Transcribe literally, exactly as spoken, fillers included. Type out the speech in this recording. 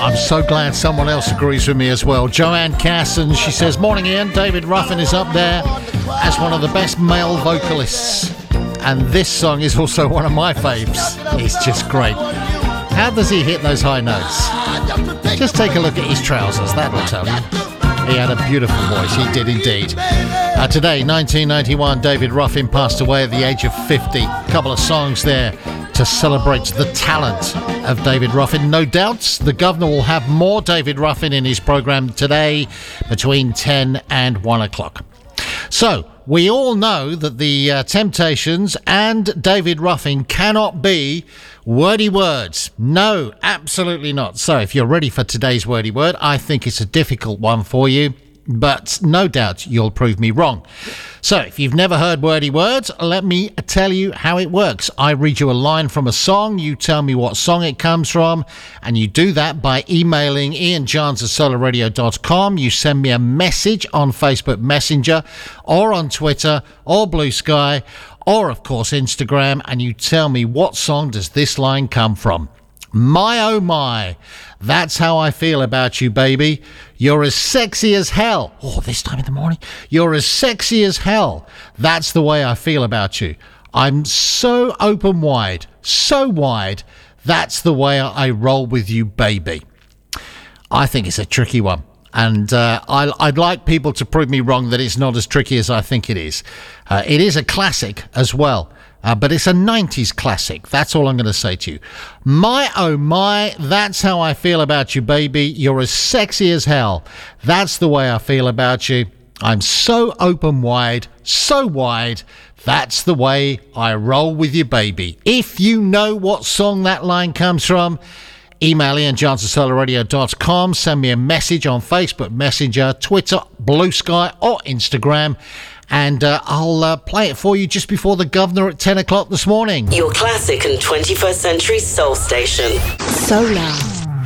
I'm so glad someone else agrees with me as well. Joanne Casson, she says, morning Ian, David Ruffin is up there as one of the best male vocalists. And this song is also one of my faves. It's just great. How does he hit those high notes? Just take a look at his trousers, that'll tell you. He had a beautiful voice, he did indeed. Uh, today, nineteen ninety-one, David Ruffin passed away at the age of fifty. A couple of songs there to celebrate the talent of David Ruffin. No doubt the governor will have more David Ruffin in his programme today between ten and one o'clock. So, we all know that the uh, Temptations and David Ruffin cannot be wordy words. No, absolutely not. So, if you're ready for today's wordy word, I think it's a difficult one for you, but no doubt you'll prove me wrong. So, if you've never heard wordy words, let me tell you how it works. I read you a line from a song, you tell me what song it comes from, and you do that by emailing ian johns at solar radio dot com. You send me a message on Facebook Messenger, or on Twitter, or Blue Sky, or of course Instagram, and you tell me what song does this line come from. My oh my, that's how I feel about you, baby. You're as sexy as hell. Oh, this time in the morning. You're as sexy as hell. That's the way I feel about you. I'm so open wide, so wide. That's the way I roll with you, baby. I think it's a tricky one. And uh, I, I'd like people to prove me wrong that it's not as tricky as I think it is. Uh, it is a classic as well. Uh, but it's a nineties classic. That's all I'm going to say to you. My, oh my, that's how I feel about you, baby. You're as sexy as hell. That's the way I feel about you. I'm so open wide, so wide. That's the way I roll with you, baby. If you know what song that line comes from, email ian johns at solar radio dot com. Send me a message on Facebook Messenger, Twitter, Blue Sky, or Instagram. And uh, I'll uh, play it for you just before the governor at ten o'clock this morning. Your classic and twenty-first century soul station. Solar.